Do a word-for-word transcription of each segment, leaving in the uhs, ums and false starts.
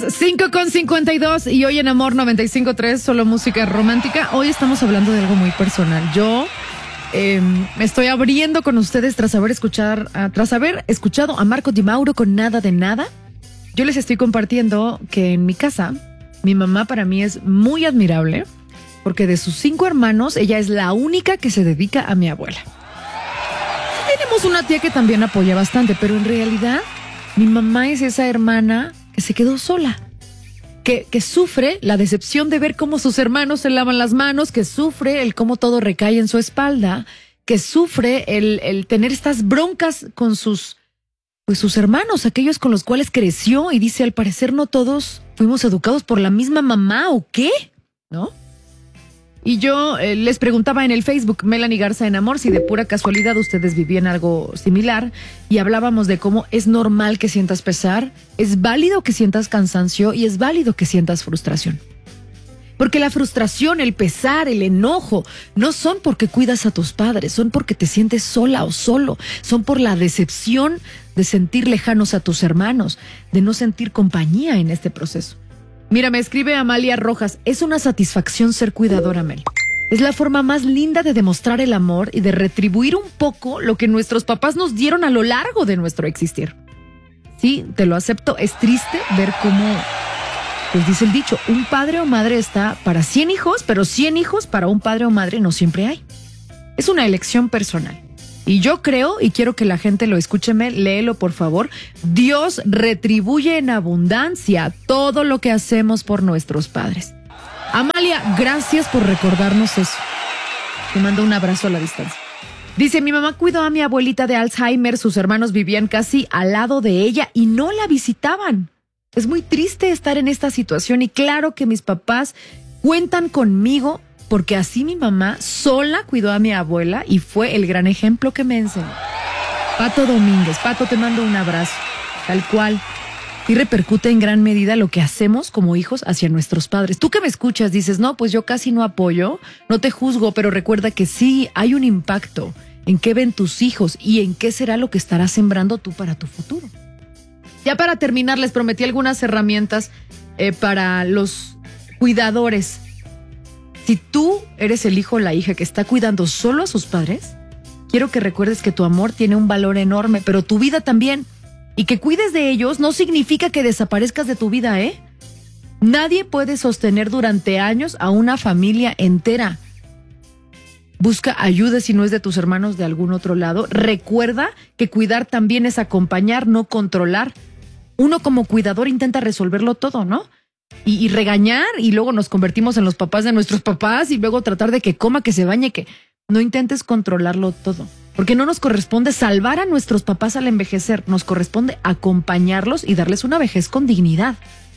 cinco con cincuenta y dos y hoy en Amor noventa y cinco punto tres, solo música romántica. Hoy estamos hablando de algo muy personal. Yo eh, me estoy abriendo con ustedes tras haber, escuchar, uh, tras haber escuchado a Marco Di Mauro con Nada de Nada. Yo les estoy compartiendo que en mi casa, mi mamá para mí es muy admirable porque de sus cinco hermanos, ella es la única que se dedica a mi abuela. Tenemos una tía que también apoya bastante, pero en realidad mi mamá es esa hermana que se quedó sola, que, que sufre la decepción de ver cómo sus hermanos se lavan las manos, que sufre el cómo todo recae en su espalda, que sufre el, el tener estas broncas con sus, pues sus hermanos, aquellos con los cuales creció, y dice, al parecer no todos fuimos educados por la misma mamá, ¿o qué? ¿No? Y yo eh, les preguntaba en el Facebook, Melanie Garza en Amor, si de pura casualidad ustedes vivían algo similar, y hablábamos de cómo es normal que sientas pesar, es válido que sientas cansancio y es válido que sientas frustración. Porque la frustración, el pesar, el enojo, no son porque cuidas a tus padres, son porque te sientes sola o solo, son por la decepción de sentir lejanos a tus hermanos, de no sentir compañía en este proceso. Mira, me escribe Amalia Rojas, es una satisfacción ser cuidadora, Mel. Es la forma más linda de demostrar el amor y de retribuir un poco lo que nuestros papás nos dieron a lo largo de nuestro existir. Sí, te lo acepto, es triste ver cómo, pues dice el dicho, un padre o madre está para cien hijos, pero cien hijos para un padre o madre no siempre hay. Es una elección personal. Y yo creo, y quiero que la gente lo escuche, Mel, léelo por favor, Dios retribuye en abundancia todo lo que hacemos por nuestros padres. Amalia, gracias por recordarnos eso. Te mando un abrazo a la distancia. Dice, mi mamá cuidó a mi abuelita de Alzheimer, sus hermanos vivían casi al lado de ella y no la visitaban. Es muy triste estar en esta situación y claro que mis papás cuentan conmigo porque así mi mamá sola cuidó a mi abuela y fue el gran ejemplo que me enseñó. Pato Domínguez, Pato, te mando un abrazo, tal cual. Y repercute en gran medida lo que hacemos como hijos hacia nuestros padres. Tú que me escuchas dices, no, pues yo casi no apoyo, no te juzgo, pero recuerda que sí hay un impacto en qué ven tus hijos y en qué será lo que estarás sembrando tú para tu futuro. Ya para terminar, les prometí algunas herramientas eh, para los cuidadores. Si tú eres el hijo o la hija que está cuidando solo a sus padres, quiero que recuerdes que tu amor tiene un valor enorme, pero tu vida también. Y que cuides de ellos no significa que desaparezcas de tu vida, ¿eh? Nadie puede sostener durante años a una familia entera. Busca ayuda si no es de tus hermanos de algún otro lado. Recuerda que cuidar también es acompañar, no controlar. Uno como cuidador intenta resolverlo todo, ¿no? Y, y regañar y luego nos convertimos en los papás de nuestros papás y luego tratar de que coma, que se bañe, que no intentes controlarlo todo. Porque no nos corresponde salvar a nuestros papás al envejecer, nos corresponde acompañarlos y darles una vejez con dignidad.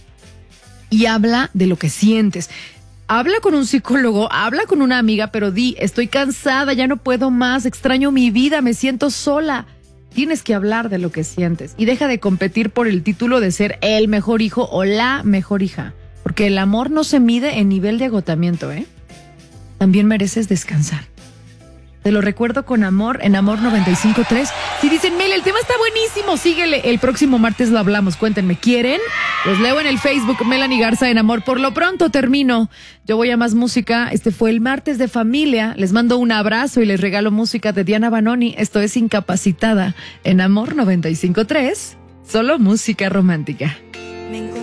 Y habla de lo que sientes. Habla con un psicólogo, habla con una amiga, pero di, estoy cansada, ya no puedo más, extraño mi vida, me siento sola. Tienes que hablar de lo que sientes y deja de competir por el título de ser el mejor hijo o la mejor hija, porque el amor no se mide en nivel de agotamiento, ¿eh? También mereces descansar. Te lo recuerdo con amor en Amor noventa y cinco punto tres. Si dicen, Mel, el tema está buenísimo, síguele, el próximo martes lo hablamos, cuéntenme, ¿quieren? Los leo en el Facebook, Melanie Garza en Amor. Por lo pronto termino, yo voy a más música. Este fue el martes de familia, les mando un abrazo y les regalo música de Diana Banoni. Esto es Incapacitada en Amor noventa y cinco punto tres, solo música romántica.